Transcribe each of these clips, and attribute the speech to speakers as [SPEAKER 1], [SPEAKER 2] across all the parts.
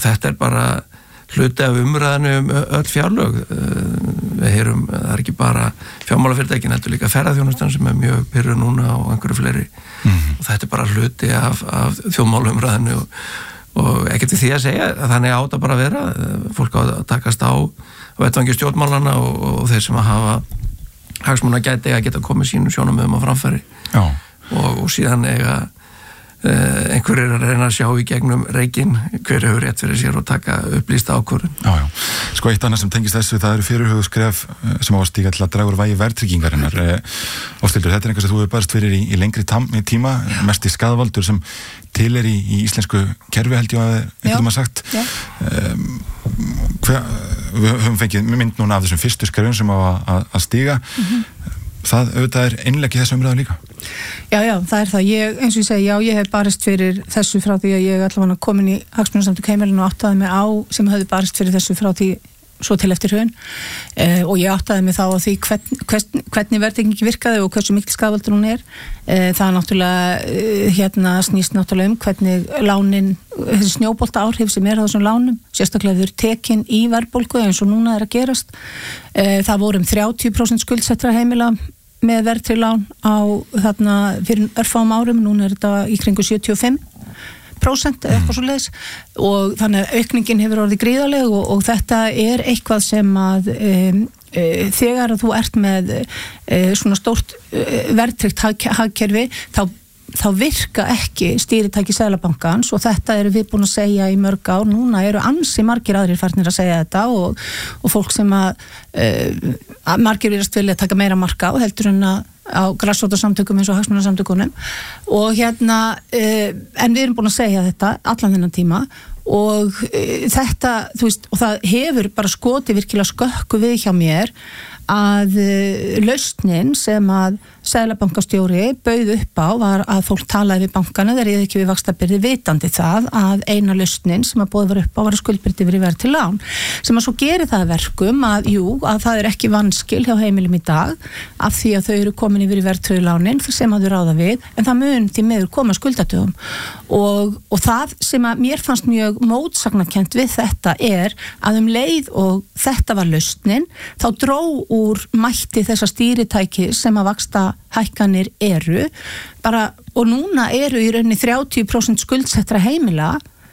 [SPEAKER 1] þetta bara hluti af umræðinu öll fjárlög. Við heyrum, það ekki bara fjármálafyrirtækin, þetta líka ferðaþjónustan sem mjög pirruð núna og einhverju fleiri. Og þetta bara hluti af þjóðmálumræðinu og ekkert við því að segja, þannig átt að bara vera. Fólk á að takast á vettvangi stjórnmálana og þeir sem að hafa hagsmuna geta komið sínum sjónarmiðum á framfæri. Og síðan einhverjir að reyna að sjá í gegnum reikinn hver hefur rétt fyrir sér og taka upplýsta ákvörðun.
[SPEAKER 2] Já. Sko eitt annað sem tengist þessu, það eru fyrirhuguð skref sem á að stíga til að draga úr vægi verðtryggingarinnar. Ásthildur, þetta eitthvað sem þú hefur barist fyrir í lengri tíma, mest í skaðvaldur sem til í íslensku kerfi held ég að einhvern veginn sagt. Við höfum fengið mynd núna af þessum fyrstu skrefum sem á að stíga. Það auðvitað innlegg í þessu umræðu líka.
[SPEAKER 3] Já, það það. Eins og ég segi, ég hef barist fyrir þessu frá því að ég allavega komin í Hagsmunasamtök heimilinu og áttaði mig á sem hefði barist fyrir þessu frá því svo til eftir hrun og ég áttaði mig þá á því hvernig verðtrygging virkaði og hversu mikil skaðvaldur hún er. Það náttúrulega snýst náttúrulega hvernig lánin, þessi snjóbolta áhrif sem á þessum lánum, sérstaklega þau eru tekin í verðbólgu eins og núna að gerast. Það voru 30% skuldsettra heimila með verðtryggð lán á fyrir örfáum árum, núna þetta í kringu 75% eða eitthvað svoleiðis og þannig að aukningin hefur orðið gríðarleg og þetta eitthvað sem að þegar að þú ert með svona stórt verðtryggt hagkerfi þá virka ekki stýritæki Seðlabankans og þetta við búin að segja í mörg ár. Núna eru ansi margir aðrir farnir að segja þetta og fólk sem að margir virðast vilja taka meira marka á heldur en á grasrótarsamtökum eins og hagsmunasamtökunum og en við erum búin að segja þetta allan þennan tíma og þetta, þú veist, og það hefur bara skotið virkilega skökku við hjá mér að lausnin sem að Seðlabankastjóri bauð upp á var að fólk talaði við bankana þeir ekki við vaxtabyrði vitandi það að eina lausnin sem að boðið var upp á var að skuldbyrði verið verð til lán sem að svo gerir það verkum að að það ekki vanskil hjá heimilum í dag af því að þau eru komin yfir í verðtryggðu lánin sem að þau ráða við en það mun því miður koma skuldatugum og það sem að mér fannst mjög mótsagnarkennt við þetta að leið og þetta var lausnin þá dró úr mætti þessa stýritæki sem að vaxta hækkanir bara, og núna í rauninni 30% skuldsettra heimila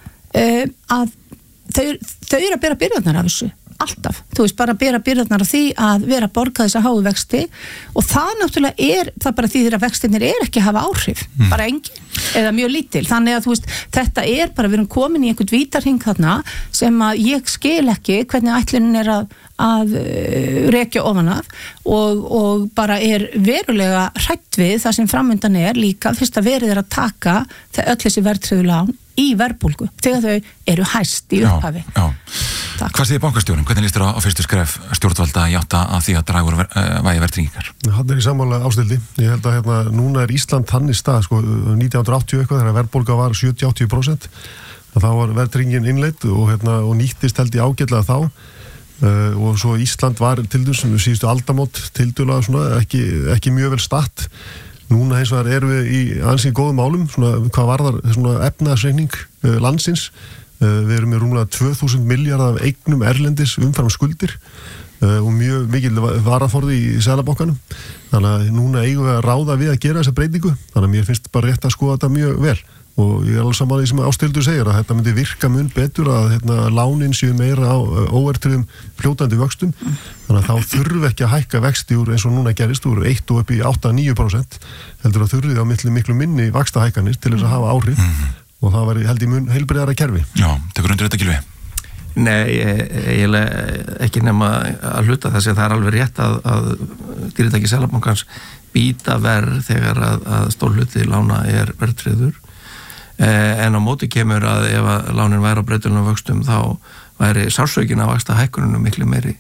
[SPEAKER 3] að þau eru að bera byrðarnar af þessu alltaf, þú veist, bara bera byrðarnar af því að vera að borga þessa háu vexti og það náttúrulega það bara því að vextirnir ekki að hafa áhrif bara engin, eða mjög lítil þannig að þú veist, þetta bara, við erum komin í einhvern vítarhring þarna sem að ég skil ekki hvernig ætlunin að rekja ofan af og bara verulega hrætt við það sem framundan líka fyrst að verið að taka öll þessi verðtryggðu lán í verðbólgu þegar þau eru hæst í upphafi.
[SPEAKER 2] Hvað segir bankastjórinn? Hvernig líst þér á fyrstu skref stjórnvalda í átt að því að draga úr vægi verðtryggingar?
[SPEAKER 4] Hann í sammála Ásthildi. Ég held að núna Ísland þannig stað, 1980 eitthvað þegar verðbólga var 70-80% þá var verðtryggingin innleidd og nýttist held ég ágætlega þá og svo Ísland var til þessum síðustu aldamót tildulega svona ekki mjög vel statt. Núna hins vegar erum við í ansi góðum málum, svona hvað varðar svona efnahagsreikning landsins. Við erum með rúmlega 2000 milljarða af eignum erlendis umfram skuldir og mjög mikil varaforði í Seðlabankanum. Þannig að núna eigum við að ráða við að gera þessa breytingu. Þannig að mér finnst bara rétt að skoða þetta mjög vel. Og ég alveg saman því sem Ásthildur segir að þetta myndi virka mun betur að lánin séu meira á óverðtryggðum fljótandi vöxtum þannig að þá þurfi ekki að hækka vexti úr eins og núna gerist úr 1 og upp í 8-9% heldur að þurfi á miklu minni vaxtahækkanir til þess að hafa áhrif og það væri held í mun heilbrigðara kerfi.
[SPEAKER 2] Já, tekur undir þetta Gylfi?
[SPEAKER 1] Nei, eiginlega ekki nema að hluta þessi það alveg rétt að stýritæki Seðlabankans býta verð þegar að stór hluti lána verðtryggður en á móti kemur að ef að lánin væri á breytilegum vöxtum þá væri sársökin að vaxta hækkunum miklu meiri.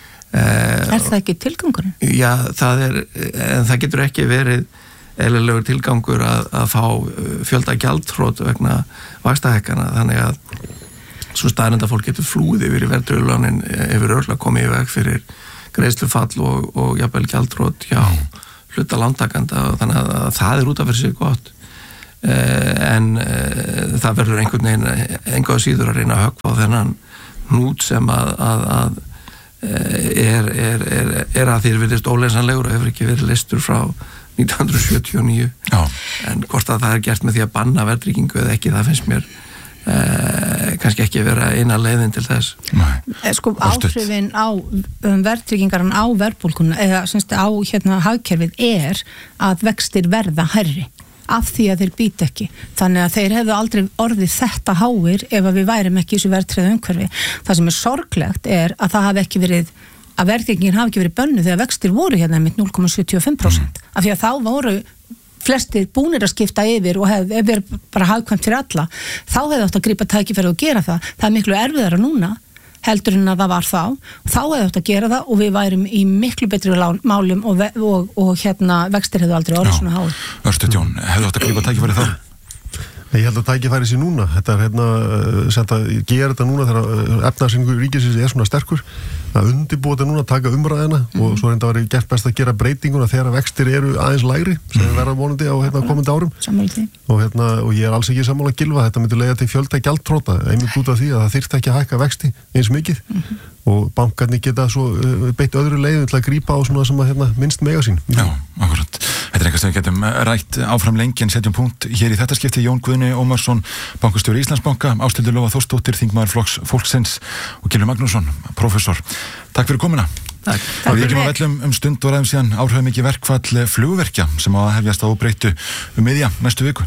[SPEAKER 3] Það ekki tilgangurinn?
[SPEAKER 1] Já, en það getur ekki verið eðlilegur tilgangur að fá fjölda gjaldþrot vegna vaxtahækkana þannig að svo staðreynd að fólk getur flúið yfir í verðtryggðu lánin hefur örugglega komið í veg fyrir greiðslufall og jafnvel gjaldþrot hjá hluta lántakanda þannig að það út af fyrir sig gott. en það verður einhvern veginn enga síður að reyna að höggva á þennan hnút sem að að þér virðist óleysanlegur og hefur ekki verið leystur frá 1979 en hvort að það gert með því að banna verðtryggingu eða ekki, það finnst mér kannski ekki vera eina leiðin til þess.
[SPEAKER 3] Sko áhrifin á verðtryggingaran á verðbólguna eða semst á hagkerfið að vextir verða hærri af því að þeir býta ekki. Þannig að þeir hefðu aldrei orðið þetta háir ef að við værum ekki í þessu verðtryggða umhverfi. Það sem sorglegt að það hafi ekki verið að verðtryggingin hafi ekki verið bönnuð þegar vextir voru með 0,75% af því að þá voru flestir búnir að skipta yfir og hefur verið bara hagkvæmt fyrir alla, þá hefði átt að grípa tækifæri og gera það. Það er miklu erfiðara núna heldur en að það var þá hefði átt að gera það og við værum í miklu betri málum og vextir hefðu aldrei orðið svona háir.
[SPEAKER 2] Örstuð Jón, hefðu átt að grípa tækifæri þá?
[SPEAKER 4] Ég held að tækifæri sér núna. Þetta gera þetta núna þegar efnahagsreikningur ríkisins svona sterkur, að undirbúa þetta núna, taka umræðina og svo reynda að vera gert best að gera breytinguna þegar vextir eru aðeins lægri sem verða vonandi á komandi árum. Og ég alls ekki sammála Gylfa, þetta myndi leiða til fjölda gjaldþrota, einmitt út af því að það þyrfti ekki að hækka vexti eins mikið og bankarnir geta svo beitt öðru leiðum til að grípa á svona sem að minnst mega sín.
[SPEAKER 2] Já, akkurat. Þetta er eitthvað sem við getum rætt áfram lengi en setjum punkt hér í þetta skipti. Jón Guðni Ómarsson, bankastjóri Íslandsbanka, Ásthildur Lóa Þórsdóttir, þingmaður Flokks Fólksins og Gylfi Magnússon, prófessor. Takk fyrir komuna.
[SPEAKER 1] Takk.
[SPEAKER 2] Við ekki maður vellum stund og ræðum síðan áhrifamikið verkfall flugverkja sem á að hefjast á óbreyttu miðja næstu viku.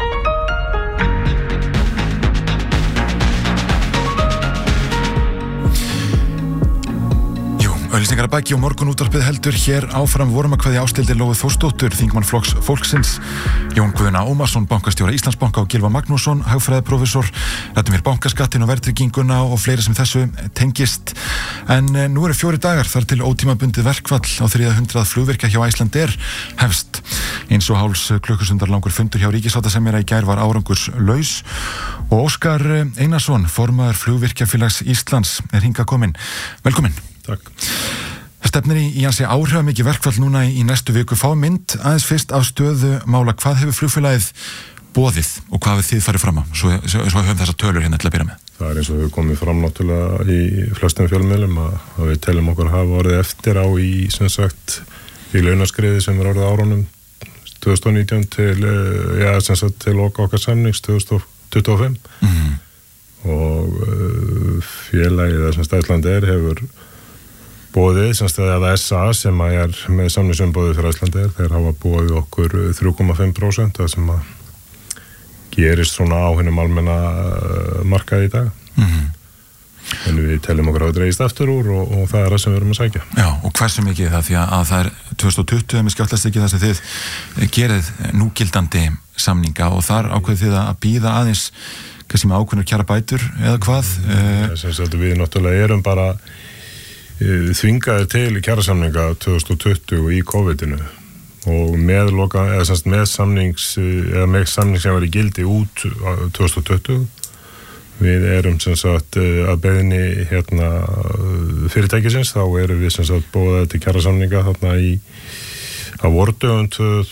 [SPEAKER 2] Auglýsingar að baki og morgunútvarpið heldur hér áfram. Vorum að kveðja Ásthildur Lóu Þórsdóttur, þingmann Flokks Fólksins, Jón Guðna Ómarsson, bankastjóra Íslandsbanka og Gylfa Magnússon, hagfræðiprófessor. Ræddum hér bankaskattin og verðtrygginguna og fleira sem þessu tengist. En nú eru 4 dagar þar til ótímabundið verkfall á 300 flugvirkja hjá Icelandair hefst. 1,5 klukkustundar langur fundur hjá ríkissáttasemjara í gær var árangurslaus og Óskar Einarsson, formaður Flugvirkjafélags Íslands, hingað kominn. Velkominn.
[SPEAKER 5] Takk.
[SPEAKER 2] Það stefnir í hansi áhrifamikið verkfall núna í næstu viku. Fá mynd aðeins fyrst af stöðu mála. Hvað hefur flugfélagið boðið og hvað hefur þið farið fram á? Svo höfum þessar tölur hérna til að byrja með.
[SPEAKER 5] Það eins og við komum fram náttúrulega í flestum fjölmiðlum að við teljum okkur hafa orðið eftir á í launaskriði sem orðið árunum 2019 til okkar samnings 2025 og félagið Icelandair hefur boðið, eða SA sem er með samningsumboðið fyrir Icelandair, þeir hafa boðið okkur 3,5%, það sem að gerist svona á hinum almenna markaði í dag. En við teljum okkur að það dreigist eftir úr og það er það sem við erum að sækja.
[SPEAKER 2] Já, og hversu mikið það? Því að það er 2020 með skjáttlast ekki það sem þið gerið núgildandi samninga og þar ákveðið þið að bíða aðeins kannski með ákveðnar kjara bætur eða hvað?
[SPEAKER 5] Við náttúrulega erum bara þvingaði til kjarasamninga 2020 í COVID-inu og með samning sem var í gildi út 2020. Við erum að beiðni fyrirtækisins, þá erum við bóðað til kjarasamninga þarna á vordögum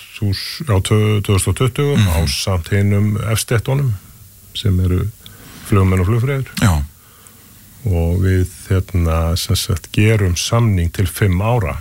[SPEAKER 5] 2020 á samt hinum efstettunum sem eru flugmenn og flugfreyjur.
[SPEAKER 2] Já.
[SPEAKER 5] Og við gerum samning til 5 ára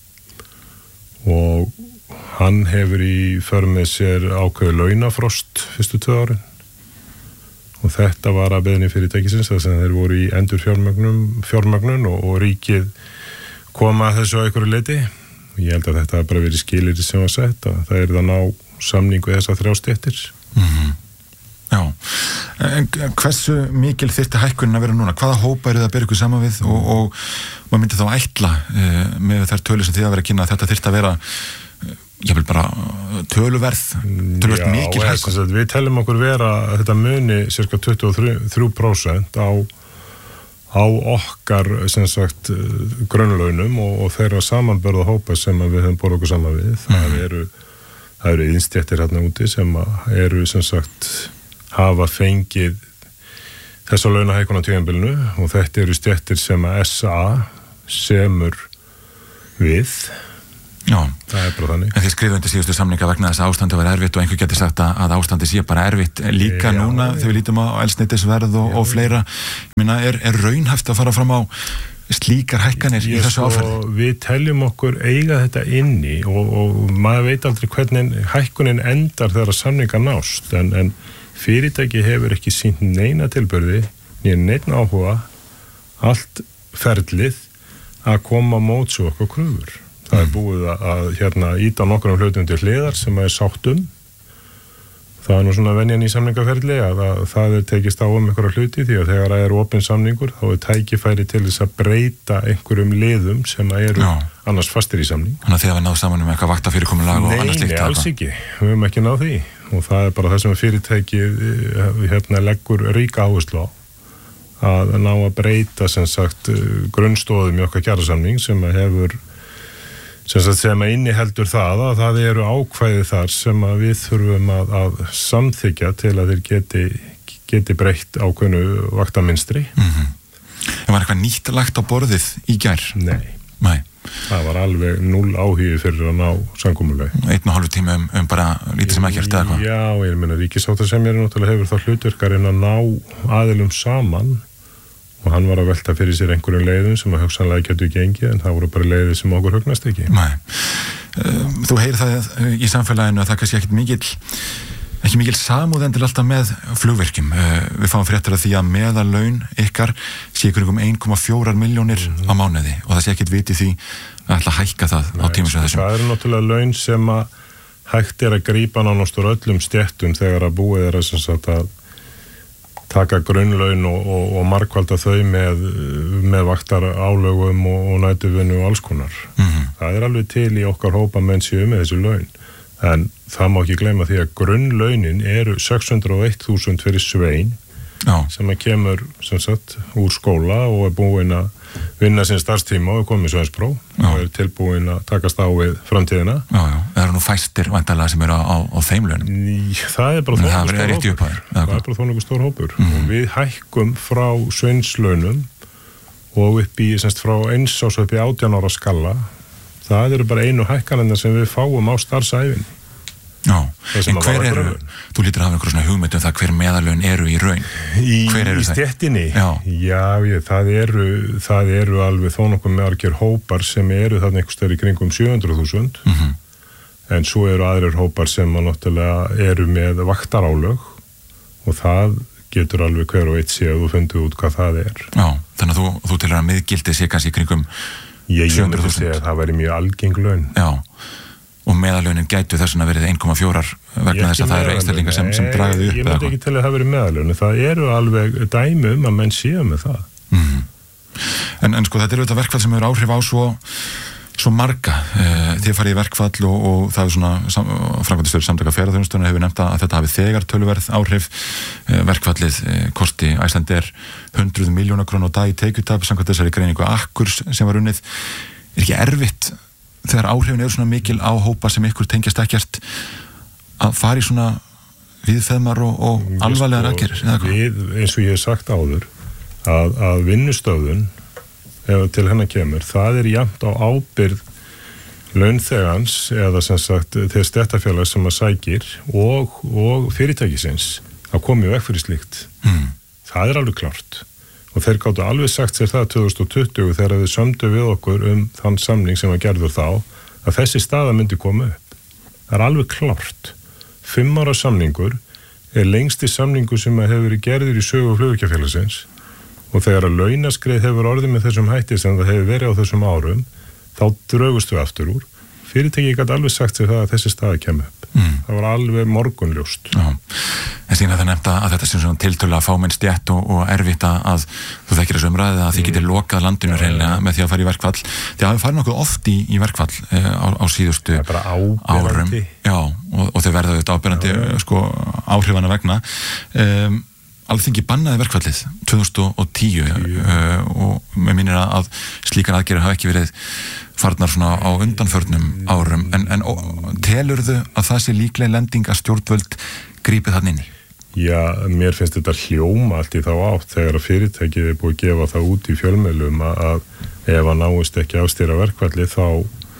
[SPEAKER 5] og hann hefur í för með sér ákveðið launafrost fyrstu 2 árin og þetta var að beiðni fyrirtækisins þar sem þeir voru í endurfjármögnun og ríkið koma að þessu á einhverju leyti og ég held að þetta hafi bara verið skilyrði sem var sett að það er að ná samningu þessar 3 stéttir.
[SPEAKER 2] Já, en hversu mikil þyrfti hækkunin að vera núna? Hvaða hópa eru það að bera ykkur saman við og maður myndi þá ætla með þær tölur sem þið að vera að kynna að þetta þyrfti að vera ég vil bara töluvert mikil hækkun.
[SPEAKER 5] Við teljum okkur vera að þetta muni cirka 23% á okkar grunnlaunum og þeirra samanbörða hópa sem við höfum borð okkur saman við. Það eru innstéttir hérna úti sem eru hafa fengið þessa launahækkun á tímabilinu og þetta eru stéttir sem að SA semur við
[SPEAKER 2] Já.
[SPEAKER 5] Það bara þannig.
[SPEAKER 2] En þið skrifuðu undir síðustu samninga vegna þess að ástandi var erfitt og einhver getur sagt að ástandi sé bara erfitt líka núna þegar við lítum á eldsneytisverð og fleira. Ég meina, er raunhæft að fara fram á slíkar hækkanir í þessu áferði?
[SPEAKER 5] Við teljum okkur eiga þetta inni og maður veit aldrei hvernig hækkunin endar þegar samninga nást en fyrirtæki hefur ekki sýnt neina tilburði, neina áhuga, allt ferlið að koma móts og okkur kröfur. Það búið að íta nokkrum hlutum til hliðar sem er sátt Það nú svona venjan í samningaferli að það tekist á einhverja hluti því að þegar það opinn samningur þá tækifæri til þess að breyta einhverjum liðum sem eru annars fastir í samning.
[SPEAKER 2] Þannig að þið hafa náð saman eitthvað vaktafyrirkomulag og annars slíkt?
[SPEAKER 5] Nei, alls ekki. Við höfum ekki náð því og það bara það sem fyrirtækið leggur ríka áherslu á að ná að breyta sem sagt grunnstóðum í okkar kjarasamning sem hefur sem inniheldur það að það eru ákvæði þar sem að við þurfum að samþykja til að þeir geti breytt ákveðnu vaktaminstri.
[SPEAKER 2] En var eitthvað nýtt lagt á borðið í gær?
[SPEAKER 5] Nei. Það var alveg 0 áhugi fyrir að ná samkomulag.
[SPEAKER 2] 1,5 tíma bara lítið sem ekkert eða hvað?
[SPEAKER 5] Já, ég meina ríkissáttasemjari náttúrulega hefur það hlutverkar en að ná aðilum saman og hann var að velta fyrir sér einhverjum leiðum sem að hugsanlega getur gengið en það voru bara leiðir sem okkur hugnast ekki.
[SPEAKER 2] Nei. Þú heyrir það í samfélaginu að það kannski ekki mikil samúðendur alltaf með flugvirkjum. Við fáum fréttir af því að meðallaun ykkar sé ykkur 1,4 milljónir á mánuði og það sé ekkit viti því að ætla að hækka það á tímum sem þessum.
[SPEAKER 5] Það eru náttúrulega laun sem að hægt er að grípa nánast úr öllum stéttum þegar að búið er að taka grunnlaun og margvalda þau með vaktar álögum og næturvinnu og alls konar. Það er alveg til í okkar hópa menn séu með þessu laun. En það má ekki gleyma því að grunnlaunin eru 601.000 fyrir svein sem að kemur sem sagt úr skóla og er búinn að vinna sinn starfstíma og er komið sveinspróf og er tilbúinn að takast á við framtíðina.
[SPEAKER 2] Það eru nú fæstir væntanlega sem eru á þeim launum.
[SPEAKER 5] Það er bara þónleikur stór hópur. Og við hækkum frá sveinslaunum og upp í frá 1 árs upp í 18 ára skalla. Það eru bara einu hækkanirnar sem við fáum á starfsævinni.
[SPEAKER 2] Já, en hver eru, þú lítur að hafa einhverjum svona hugmynd það hver meðalaun eru í raun? Hver eru
[SPEAKER 5] í stéttinni? Já, það eru alveg þó nokkuð margir hópar sem eru þarna einhvers staðar í kringum 700.000 en svo eru aðrir hópar sem náttúrulega eru með vaktarálög og það getur alveg hver og eitt séð og fundið út hvað það er.
[SPEAKER 2] Já, þannig að þú telur að miðgildið sé kannski í kringum 700.000?
[SPEAKER 5] Ég myndi segja að það væri mjög algeng laun.
[SPEAKER 2] Já. Og meðalaunin gætu þess að verið 1,4 vegna þess að það eru einstaklingar sem dragaði upp.
[SPEAKER 5] Ég myndi ekki til að það verið meðalaunin. Það eru alveg dæmi að menn séu með það.
[SPEAKER 2] En sko þetta eru þetta verkfall sem hefur áhrif á svo marga. Þið farið í verkfall og það er svona framkvæmdastjóri Samtaka ferðaþjónustunnar hefur nefnt að þetta hafi þegar töluverð áhrif. Verkfallið kosti Icelandair 100 milljóna króna á dag í tekjutap samkvæmt þessari greiningu Akkurs sem var unnið. Er ekki erfitt þegar áhrifin eru svona mikil á hópa sem ykkur tengjast ekkert að fara í svona viðfeðmar og alvarlegar aðgerðir?
[SPEAKER 5] Við, eins og ég hef sagt áður, að vinnustöðun, ef til hennar kemur, það er jafnt á ábyrgð launþegans eða sem sagt þeir stéttarfélag sem að sækir og fyrirtækisins að koma í veg fyrir slíkt. Það er alveg klárt. Og þeir gáttu alveg sagt sér það 2020 þegar þau sömdu við okkur þann samning sem var gerður þá að þessi staða myndi koma upp. Það er alveg klárt. 5 ára samningur er lengsti samningur sem hefur verið gerður í sögu flugvirkjafélagsins og þegar að launaskrið hefur orðið með þessum hætti sem það hefur verið á þessum árum þá drögust við aftur úr. Fyrirtæki gæti alveg sagt sér það að þessi staða kemur upp. Það var alveg morgunljóst.
[SPEAKER 2] Já, en síðan það nefnt að þetta sem svona tiltölulega fámenn stétt og erfitt að þú þekkir þessu umræðið að þið getur lokað landinu reynilega með því að fara í verkfall. Þið hafið farið nokkuð oft í verkfall á síðustu árum. Já, og þau verða auðvitað áberandi áhrifana vegna. Alþingi bannaði verkfallið 2010 og mér minnir að slíkar aðgerðir hafa ekki verið farnar svona á undanförnum árum en telurðu að það sé líkleg lending að stjórnvöld grípið þarna inn í?
[SPEAKER 5] Já, mér finnst þetta hljóma allt í þá átt þegar að fyrirtækið er búið að gefa það út í fjölmiðlum að ef að náist ekki ástýra verkfalli þá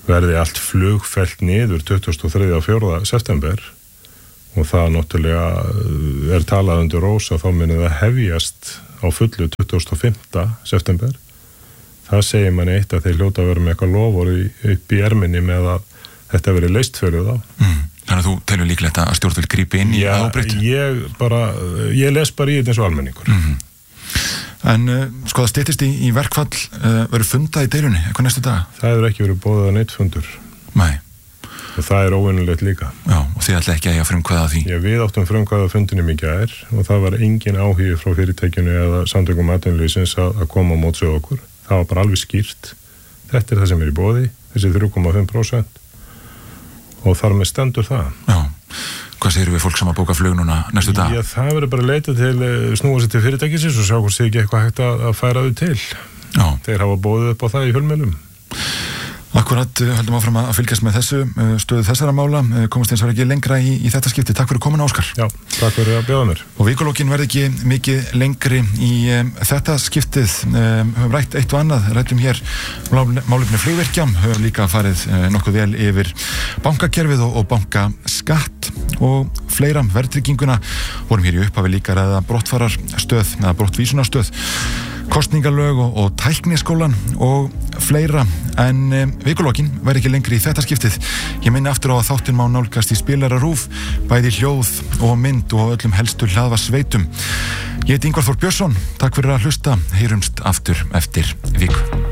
[SPEAKER 5] verði allt flug fellt niður 23. og 4. september og það náttúrulega talað undir rós að þá muni það hefjast á fullu 25. september. Það segir manni eitt að þeir hljóta að vera með eitthvað lofvörð upp í erminni með að þetta verið leyst fyrir þá.
[SPEAKER 2] Þannig að þú telur líklegt að stjórnvöld grípi inn í ábreyttu?
[SPEAKER 5] Ég les bara í þetta eins og almenningur.
[SPEAKER 2] En sko það styttist í verkfall, verður fundað í deilunni eitthvað næstu daga?
[SPEAKER 5] Það hefur ekki verið boðið að neitt fundur.
[SPEAKER 2] Nei.
[SPEAKER 5] Og það óvinnulegt líka.
[SPEAKER 2] Já, og þið ætla ekki að frumkvæða því?
[SPEAKER 5] Já, við áttum frumkvæða fundinum í gær og það var engin áhugi frá fyrirtækinu eða samtökum atvinnulífsins að koma á móts við okkur. Það var bara alveg skýrt. Þetta það sem í boði, þessi 3,5% og þar með stendur það.
[SPEAKER 2] Já, hvað segir við fólk sem að bóka flug núna næstu dag?
[SPEAKER 5] Já, það verður bara leitað til, snúa sér til fyrirtækisins og sjá hvort sé ekki eitthvað hægt að færa þau til.
[SPEAKER 2] Já.
[SPEAKER 5] Þeir hafa boðið upp á það í fjölmiðlum.
[SPEAKER 2] Akkurat, höldum áfram að fylgjast með þessu stöðu þessara mála, komast eins og ekki lengra í þetta skipti. Takk fyrir komuna, Óskar.
[SPEAKER 5] Já, takk fyrir að bjóða mér.
[SPEAKER 2] Og vikulókin verði ekki mikið lengri í þetta skiptið. Höfum rætt eitt og annað, rættum hér málefni flugvirkja, höfum líka farið nokkuð vel yfir bankakerfið og bankaskatt og fleira, verðtrygginguna. Vorum hér í upphafi líka ræða brottfararstöð eða brottvísunarstöð, kosningalög og tækniskólan og fleira, en vikulókin verði ekki lengri í þetta skiptið. Ég minni aftur á að þáttinn má nálgast í Spilara RÚV, bæði hljóð og mynd og öllum helstu hlaðvarpssveitum. Ég heiti Ingvar Þór Björnsson, takk fyrir að hlusta, heyrumst aftur eftir viku.